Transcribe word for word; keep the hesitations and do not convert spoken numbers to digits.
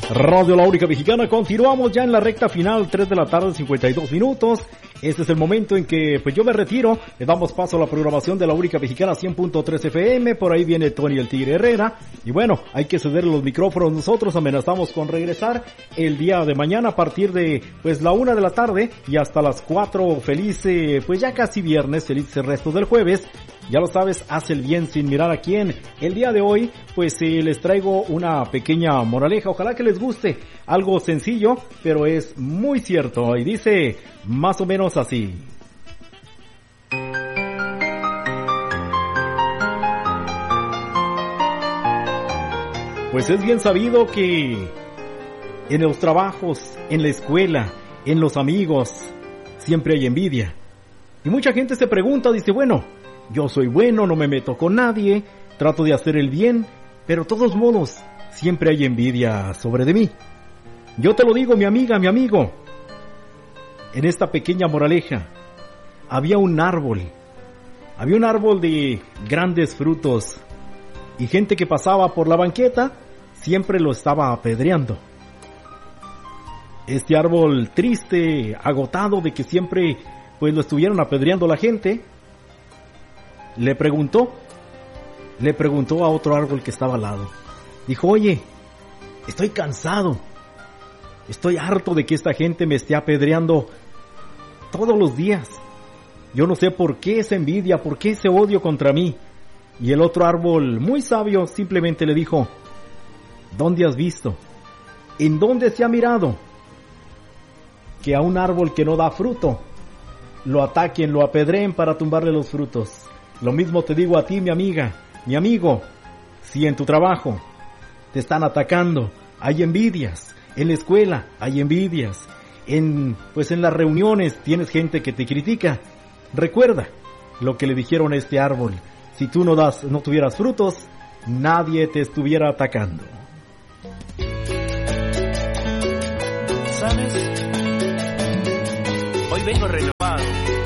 Radio La Única Mexicana, continuamos ya en la recta final, tres de la tarde, cincuenta y dos minutos. Este es el momento en que pues yo me retiro, le damos paso a la programación de La Única Mexicana cien punto tres F M, por ahí viene Tony el Tigre Herrera, y bueno, hay que ceder los micrófonos, nosotros amenazamos con regresar el día de mañana a partir de pues la una de la tarde y hasta las cuatro, feliz, eh, pues ya casi viernes, feliz el resto del jueves. Ya lo sabes, haz el bien sin mirar a quién. El día de hoy, pues eh, les traigo una pequeña moraleja. Ojalá que les guste. Algo sencillo, pero es muy cierto. Y dice más o menos así. Pues es bien sabido que en los trabajos, en la escuela, en los amigos, siempre hay envidia. Y mucha gente se pregunta, dice, bueno, yo soy bueno, no me meto con nadie, trato de hacer el bien, pero de todos modos, siempre hay envidia sobre de mí. Yo te lo digo, mi amiga, mi amigo, en esta pequeña moraleja, había un árbol, había un árbol de grandes frutos, y gente que pasaba por la banqueta, siempre lo estaba apedreando. Este árbol triste, agotado de que siempre, pues lo estuvieron apedreando la gente, Le preguntó, le preguntó a otro árbol que estaba al lado. Dijo, oye, estoy cansado, estoy harto de que esta gente me esté apedreando todos los días. Yo no sé por qué esa envidia, por qué ese odio contra mí. Y el otro árbol, muy sabio, simplemente le dijo, ¿dónde has visto? ¿En dónde se ha mirado que a un árbol que no da fruto lo ataquen, lo apedreen para tumbarle los frutos? Lo mismo te digo a ti, mi amiga, mi amigo, si en tu trabajo te están atacando, hay envidias, en la escuela hay envidias, en pues en las reuniones tienes gente que te critica, recuerda lo que le dijeron a este árbol, si tú no das, no tuvieras frutos, nadie te estuviera atacando. ¿Sabes? Hoy vengo renovado.